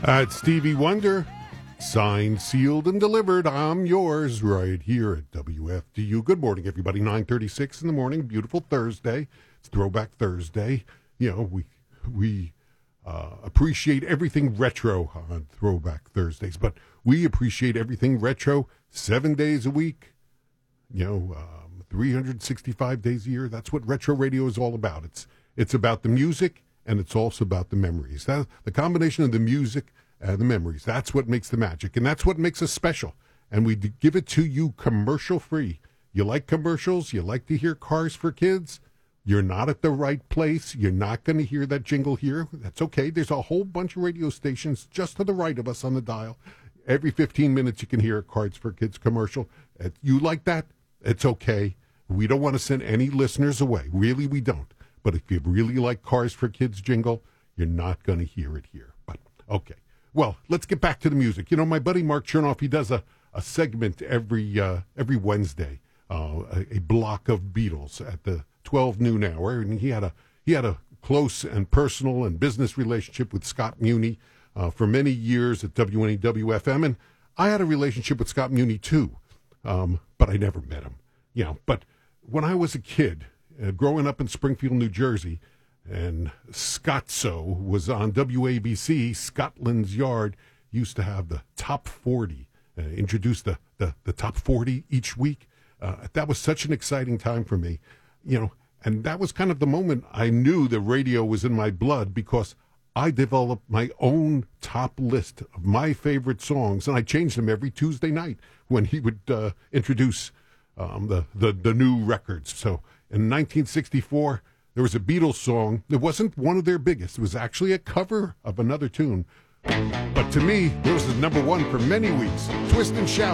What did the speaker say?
It's Stevie Wonder, signed, sealed, and delivered. I'm yours right here at WFDU. Good morning, everybody. 9:36 in the morning. Beautiful Thursday. It's Throwback Thursday. You know, we appreciate everything retro on Throwback Thursdays, but we appreciate everything retro 7 days a week. 365 days a year. That's what retro radio is all about. It's about the music, and it's also about the memories. The combination of the music and the memories, that's what makes the magic, and that's what makes us special. And we give it to you commercial-free. You like commercials? You like to hear Cars for Kids? You're not at the right place. You're not going to hear that jingle here. That's okay. There's a whole bunch of radio stations just to the right of us on the dial. Every 15 minutes you can hear a Cars for Kids commercial. You like that? It's okay. We don't want to send any listeners away. Really, we don't. But if you really like Cars for Kids jingle, you're not going to hear it here. But okay. Well, let's get back to the music. You know, my buddy Mark Chernoff, he does a segment every Wednesday, a block of Beatles at the 12 noon hour, and he had a close and personal and business relationship with Scott Muni for many years at WNEW-FM, and I had a relationship with Scott Muni too, but I never met him. But when I was a kid, growing up in Springfield, New Jersey, and Scotso was on WABC, Scotland's Yard used to have the top 40, introduce the top 40 each week. That was such an exciting time for me, and that was kind of the moment I knew the radio was in my blood, because I developed my own top list of my favorite songs, and I changed them every Tuesday night when he would introduce the new records. So in 1964, there was a Beatles song. It wasn't one of their biggest. It was actually a cover of another tune. But to me, it was the number one for many weeks. Twist and Shout.